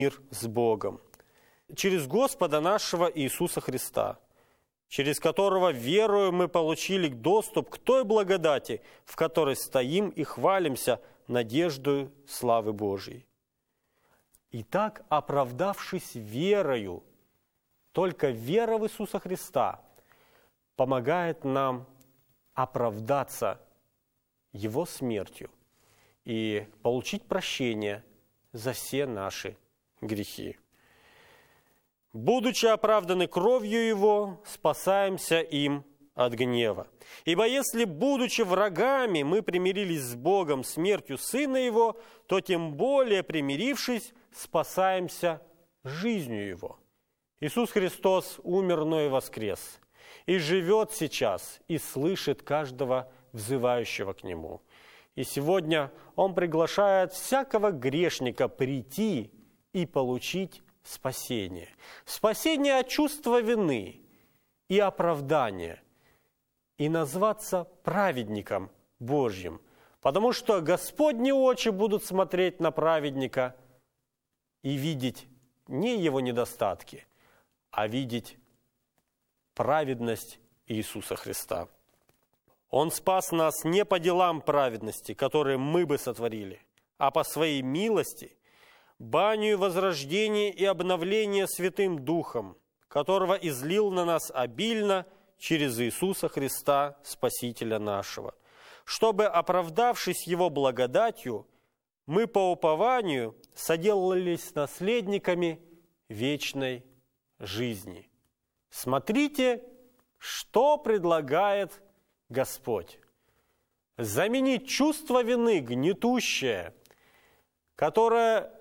мир с Богом. Через Господа нашего Иисуса Христа, через которого, верою, мы получили доступ к той благодати, в которой стоим и хвалимся надеждою славы Божией. Итак, оправдавшись верою, только вера в Иисуса Христа помогает нам оправдаться Его смертью и получить прощение за все наши грехи. Будучи оправданы кровью Его, спасаемся им от гнева. Ибо если, будучи врагами, мы примирились с Богом смертью Сына Его, то тем более, примирившись, спасаемся жизнью Его. Иисус Христос умер, но и воскрес, и живет сейчас, и слышит каждого взывающего к Нему. И сегодня Он приглашает всякого грешника прийти и получить спасение. Спасение от чувства вины и оправдания, и назваться праведником Божьим, потому что Господни очи будут смотреть на праведника и видеть не его недостатки, а видеть праведность Иисуса Христа. Он спас нас не по делам праведности, которые мы бы сотворили, а по своей милости, банию возрождения и обновления Святым Духом, которого излил на нас обильно через Иисуса Христа, Спасителя нашего, чтобы, оправдавшись Его благодатью, мы по упованию соделались наследниками вечной жизни. Смотрите, что предлагает Господь. Заменить чувство вины, гнетущее, которое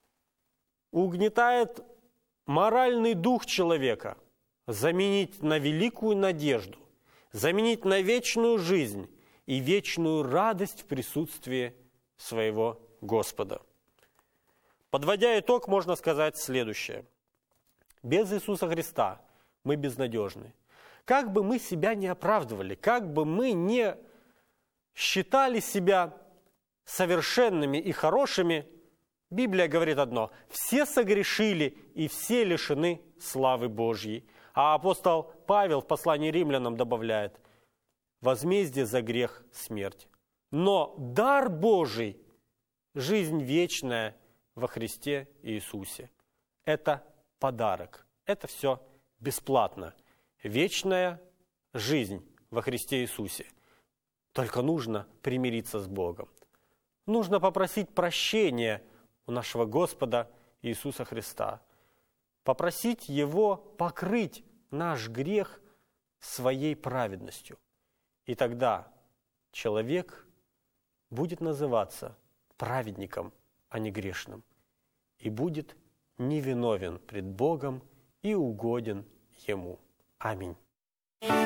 угнетает моральный дух человека, заменить на великую надежду, заменить на вечную жизнь и вечную радость в присутствии своего Господа. Подводя итог, можно сказать следующее. Без Иисуса Христа мы безнадежны. Как бы мы себя не оправдывали, как бы мы не считали себя совершенными и хорошими, Библия говорит одно: все согрешили и все лишены славы Божьей. А апостол Павел в послании римлянам добавляет: возмездие за грех – смерть. Но дар Божий – жизнь вечная во Христе Иисусе. Это подарок. Это все бесплатно. Вечная жизнь во Христе Иисусе. Только нужно примириться с Богом. Нужно попросить прощения у нашего Господа Иисуса Христа. Попросить Его покрыть наш грех своей праведностью. И тогда человек будет называться праведником, а не грешным. И будет невиновен пред Богом и угоден Ему. Аминь.